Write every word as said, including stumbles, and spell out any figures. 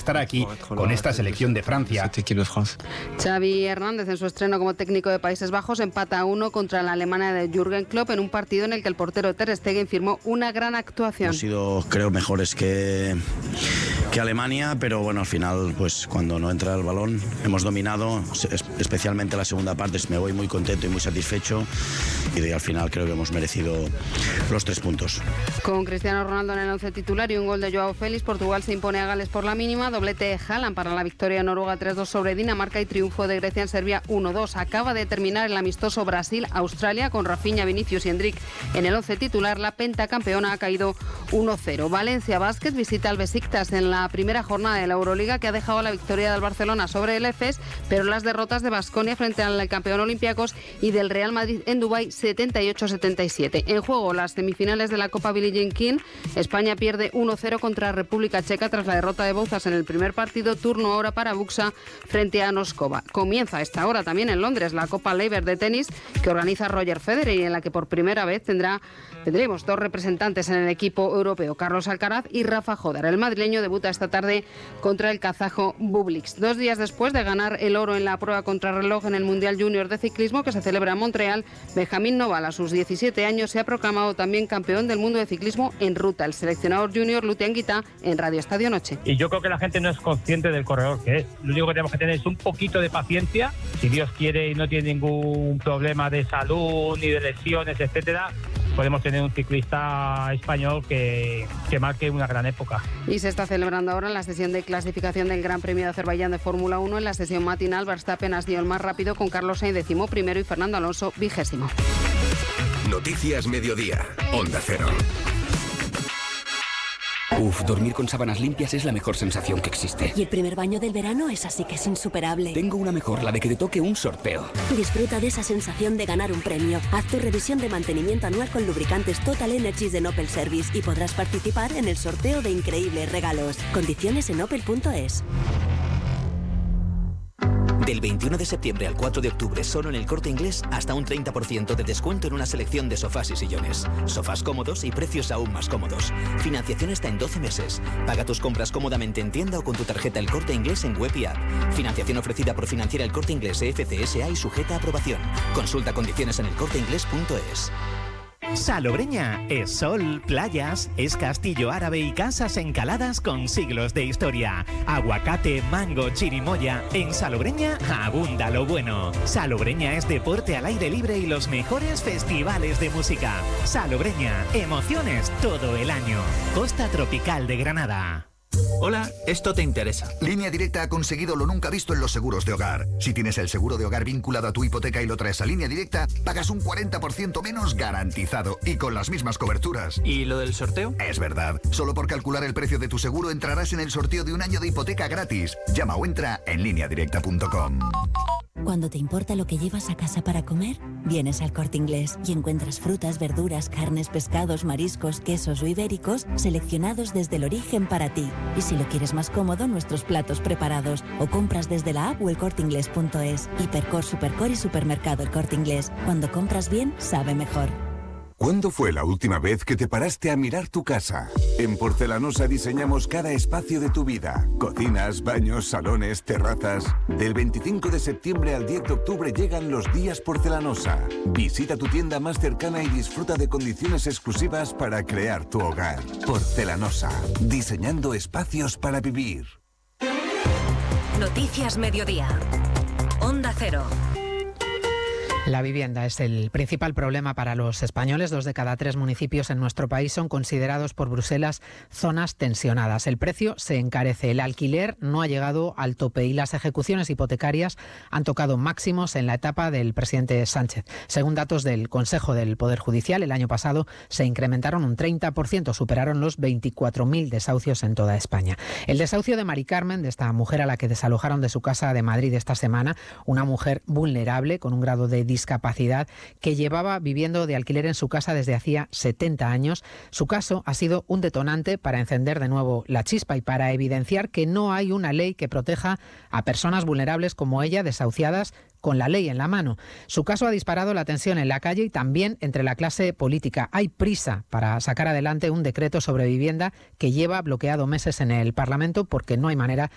estar aquí con esta selección de Francia. Xavi Hernández, en su estreno como técnico de Países Bajos, empata a uno contra la Alemania de Jürgen Klopp en un partido en el que el portero Ter Stegen firmó una gran actuación. Hemos sido, creo, mejores que, que Alemania, pero bueno, al final, pues cuando no entra el balón, hemos dominado, especialmente la segunda parte. Me voy muy contento y muy satisfecho, y de, al final creo que hemos merecido los tres puntos. Con Cristiano Ronaldo en el once titular y un gol de Joao Félix, Portugal se impone a Gales por la mínima. Doblete de Haaland para la victoria de Noruega tres dos sobre Dinamarca y triunfo de Grecia en Serbia uno dos. Acaba de terminar el amistoso Brasil-Australia con Rafinha, Vinicius y Endrick en el once titular. La pentacampeona ha caído uno cero. Valencia Basket visita al Besiktas en la primera jornada de la Euroliga, que ha dejado la victoria del Barcelona sobre el Efes, pero las derrotas de Baskonia frente al campeón Olympiacos y del Real Madrid en Dubái setenta y ocho a setenta y siete. En juego las semifinales de la Copa Billie Jean King. España pierde uno cero contra República Checa tras la derrota de Bouzas en el primer partido. Turno ahora para Buxa frente a Noskova. Comienza a esta hora también en Londres la Copa Laver de tenis que organiza Roger Federer y en la que por primera vez tendrá tendremos dos representantes en el equipo europeo, Carlos Alcaraz y Rafa Jodar. El madrileño debuta esta tarde contra el kazajo Bublik. Dos días después de ganar el oro en la prueba contrarreloj en el Mundial Junior de Ciclismo que se celebra en Montreal, Benjamín Noval, a sus diecisiete años, se ha proclamado también campeón del mundo de ciclismo en ruta. El seleccionador junior Luti Anguita en Radio Estadio Noche. Y yo creo que la gente no es consciente del corredor que es. Lo único que tenemos que tener es un poquito de paciencia. Si Dios quiere y no tiene ningún problema de salud ni de lesiones, etcétera, podemos tener un ciclista español que, que marque una gran época. Y se está celebrando ahora la sesión de clasificación del Gran Premio de Azerbaiyán de Fórmula uno. En la sesión matinal, Verstappen ha sido el más rápido con Carlos Sainz décimo primero y Fernando Alonso vigésimo. Noticias Mediodía, Onda Cero. Uf, dormir con sábanas limpias es la mejor sensación que existe. Y el primer baño del verano es así que es insuperable. Tengo una mejor, la de que te toque un sorteo. Disfruta de esa sensación de ganar un premio. Haz tu revisión de mantenimiento anual con lubricantes Total Energies de Opel Service y podrás participar en el sorteo de increíbles regalos. Condiciones en opel punto es. Del veintiuno de septiembre al cuatro de octubre, solo en El Corte Inglés, hasta un treinta por ciento de descuento en una selección de sofás y sillones. Sofás cómodos y precios aún más cómodos. Financiación hasta en doce meses. Paga tus compras cómodamente en tienda o con tu tarjeta El Corte Inglés en web y app. Financiación ofrecida por Financiera El Corte Inglés F C S A y sujeta a aprobación. Consulta condiciones en el corte inglés punto es. Salobreña es sol, playas, es castillo árabe y casas encaladas con siglos de historia. Aguacate, mango, chirimoya. En Salobreña abunda lo bueno. Salobreña es deporte al aire libre y los mejores festivales de música. Salobreña, emociones todo el año. Costa Tropical de Granada. Hola, esto te interesa. Línea Directa ha conseguido lo nunca visto en los seguros de hogar. Si tienes el seguro de hogar vinculado a tu hipoteca y lo traes a Línea Directa, pagas un cuarenta por ciento menos garantizado y con las mismas coberturas. ¿Y lo del sorteo? Es verdad. Solo por calcular el precio de tu seguro entrarás en el sorteo de un año de hipoteca gratis. Llama o entra en línea directa punto com. Cuando te importa lo que llevas a casa para comer, vienes al Corte Inglés y encuentras frutas, verduras, carnes, pescados, mariscos, quesos o ibéricos seleccionados desde el origen para ti. Y si lo quieres más cómodo, nuestros platos preparados o compras desde la app o el corte inglés punto es. Hipercor, Supercor y Supermercado El Corte Inglés. Cuando compras bien, sabe mejor. ¿Cuándo fue la última vez que te paraste a mirar tu casa? En Porcelanosa diseñamos cada espacio de tu vida. Cocinas, baños, salones, terrazas. Del veinticinco de septiembre al diez de octubre llegan los días Porcelanosa. Visita tu tienda más cercana y disfruta de condiciones exclusivas para crear tu hogar. Porcelanosa, diseñando espacios para vivir. Noticias Mediodía, Onda Cero. La vivienda es el principal problema para los españoles. Dos de cada tres municipios en nuestro país son considerados por Bruselas zonas tensionadas. El precio se encarece, el alquiler no ha llegado al tope y las ejecuciones hipotecarias han tocado máximos en la etapa del presidente Sánchez. Según datos del Consejo del Poder Judicial, el año pasado se incrementaron un treinta por ciento, superaron los veinticuatro mil desahucios en toda España. El desahucio de Mari Carmen, de esta mujer a la que desalojaron de su casa de Madrid esta semana, una mujer vulnerable con un grado de discapacidad que llevaba viviendo de alquiler en su casa desde hacía setenta años. Su caso ha sido un detonante para encender de nuevo la chispa y para evidenciar que no hay una ley que proteja a personas vulnerables como ella, desahuciadas con la ley en la mano. Su caso ha disparado la tensión en la calle y también entre la clase política. Hay prisa para sacar adelante un decreto sobre vivienda que lleva bloqueado meses en el Parlamento porque no hay manera